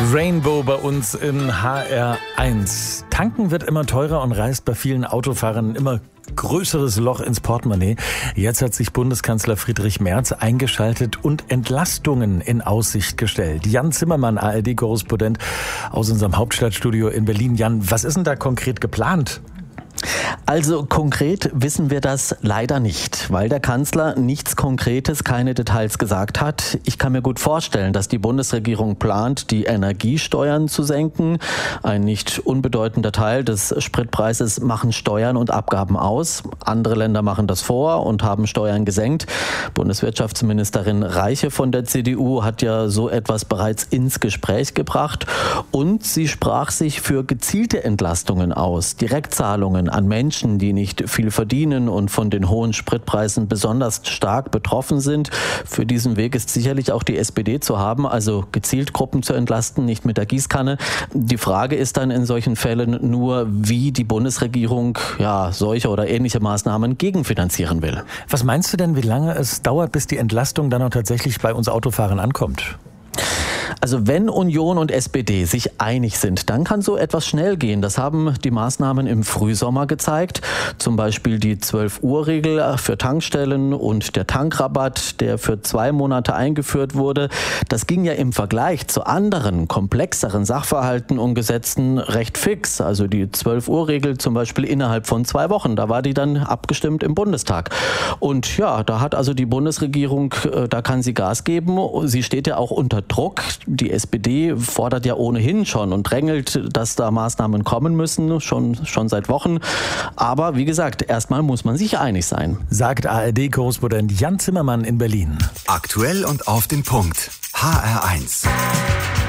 Rainbow bei uns in HR1. Tanken wird immer teurer und reißt bei vielen Autofahrern ein immer größeres Loch ins Portemonnaie. Jetzt hat sich Bundeskanzler Friedrich Merz eingeschaltet und Entlastungen in Aussicht gestellt. Jan Zimmermann, ARD-Korrespondent aus unserem Hauptstadtstudio in Berlin. Jan, was ist denn da konkret geplant? Also konkret wissen wir das leider nicht, weil der Kanzler nichts Konkretes, keine Details gesagt hat. Ich kann mir gut vorstellen, dass die Bundesregierung plant, die Energiesteuern zu senken. Ein nicht unbedeutender Teil des Spritpreises machen Steuern und Abgaben aus. Andere Länder machen das vor und haben Steuern gesenkt. Bundeswirtschaftsministerin Reiche von der CDU hat ja so etwas bereits ins Gespräch gebracht. Und sie sprach sich für gezielte Entlastungen aus, Direktzahlungen an Menschen, die nicht viel verdienen und von den hohen Spritpreisen besonders stark betroffen sind. Für diesen Weg ist sicherlich auch die SPD zu haben, also gezielt Gruppen zu entlasten, nicht mit der Gießkanne. Die Frage ist dann in solchen Fällen nur, wie die Bundesregierung solche oder ähnliche Maßnahmen gegenfinanzieren will. Was meinst du denn, wie lange es dauert, bis die Entlastung dann auch tatsächlich bei uns Autofahrern ankommt? Also wenn Union und SPD sich einig sind, dann kann so etwas schnell gehen. Das haben die Maßnahmen im Frühsommer gezeigt. Zum Beispiel die 12-Uhr-Regel für Tankstellen und der Tankrabatt, der für 2 Monate eingeführt wurde. Das ging ja im Vergleich zu anderen, komplexeren Sachverhalten und Gesetzen recht fix. Also die 12-Uhr-Regel zum Beispiel innerhalb von 2 Wochen. Da war die dann abgestimmt im Bundestag. Und ja, da hat also die Bundesregierung, da kann sie Gas geben. Sie steht ja auch unter Druck. Die SPD fordert ja ohnehin schon und drängelt, dass da Maßnahmen kommen müssen, schon seit Wochen. Aber wie gesagt, erstmal muss man sich einig sein. Sagt ARD-Korrespondent Jan Zimmermann in Berlin. Aktuell und auf den Punkt. HR1.